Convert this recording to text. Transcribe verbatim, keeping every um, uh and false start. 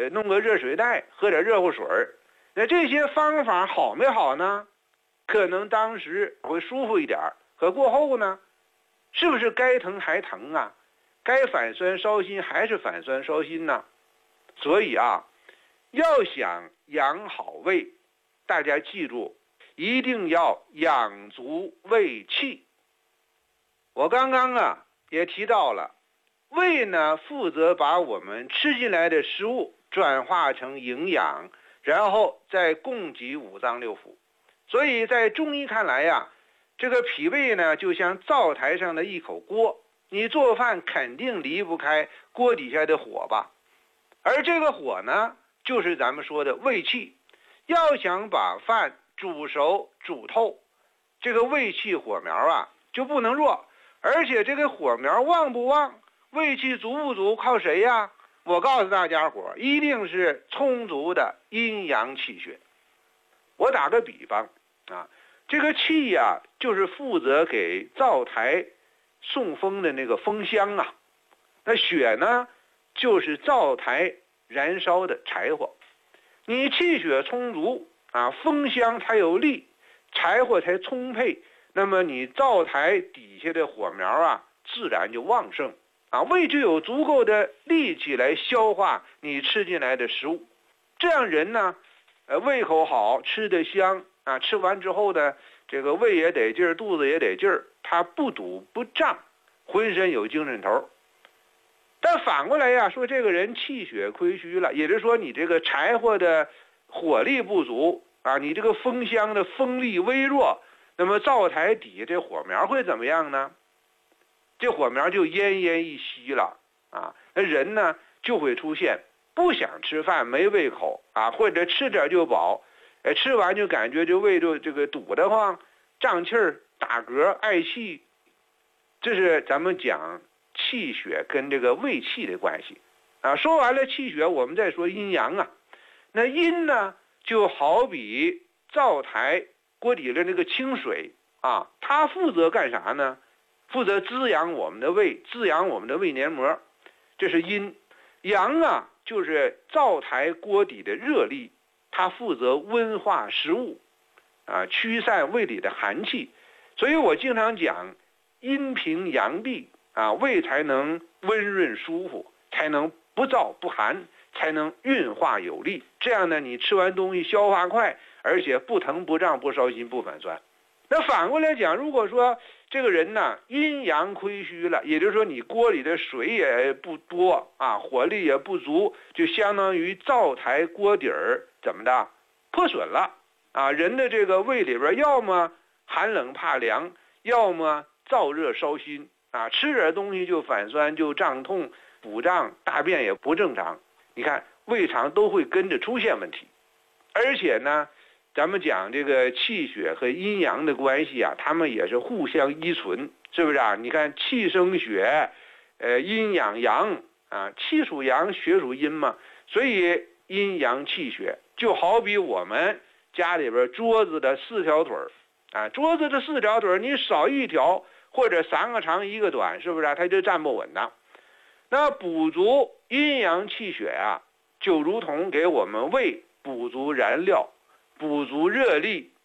弄个热水袋，喝点热乎水儿。那这些方法好没好呢？可能当时会舒服一点，可过后呢，是不是该疼还疼啊？该反酸烧心还是反酸烧心呢？所以啊，要想养好胃，大家记住，一定要养足胃气。我刚刚啊也提到了，胃呢负责把我们吃进来的食物转化成营养，然后再供给五脏六腑。所以在中医看来呀，这个脾胃呢就像灶台上的一口锅，你做饭肯定离不开锅底下的火吧。而这个火呢，就是咱们说的胃气。要想把饭煮熟煮透，这个胃气火苗啊就不能弱。而且这个火苗旺不旺，胃气足不足，靠谁呀？我告诉大家伙，一定是充足的阴阳气血。我打个比方啊，这个气呀、啊，就是负责给灶台送风的那个风箱啊。那血呢，就是灶台燃烧的柴火。你气血充足啊，风箱才有力，柴火才充沛，那么你灶台底下的火苗啊，自然就旺盛啊，胃就有足够的力气来消化你吃进来的食物。这样人呢，呃，胃口好，吃得香啊，吃完之后呢，这个胃也得劲儿，肚子也得劲儿，他不堵不胀，浑身有精神头。但反过来呀，说这个人气血亏虚了，也就是说你这个柴火的火力不足啊，你这个风箱的风力微弱，那么灶台底下这火苗会怎么样呢？这火苗就奄奄一息了啊，那人呢就会出现不想吃饭，没胃口啊，或者吃点就饱，哎，吃完就感觉这胃就这个堵得慌，胀气儿、打嗝、嗳气。这是咱们讲气血跟这个胃气的关系啊。说完了气血，我们再说阴阳啊。那阴呢，就好比灶台锅底的那个清水啊，它负责干啥呢？负责滋养我们的胃，滋养我们的胃黏膜，这是阴。阳啊，就是灶台锅底的热力，它负责温化食物啊，驱散胃里的寒气。所以我经常讲，阴平阳闭啊，胃才能温润舒服，才能不燥不寒，才能运化有力。这样呢，你吃完东西消化快，而且不疼不胀不烧心不反酸。那反过来讲，如果说这个人呢阴阳亏虚了，也就是说你锅里的水也不多啊，火力也不足，就相当于灶台锅底儿怎么的破损了啊。人的这个胃里边要么寒冷怕凉，要么燥热烧心啊，吃点东西就反酸就胀痛腹胀，大便也不正常。你看胃肠都会跟着出现问题。而且呢，咱们讲这个气血和阴阳的关系啊，他们也是互相依存，是不是啊？你看气生血，呃，阴养阳啊，气属阳，血属阴嘛，所以阴阳气血就好比我们家里边桌子的四条腿儿啊，桌子的四条腿儿，你少一条或者三个长一个短，是不是啊？它就站不稳的。那补足阴阳气血啊，就如同给我们胃补足燃料，补足热力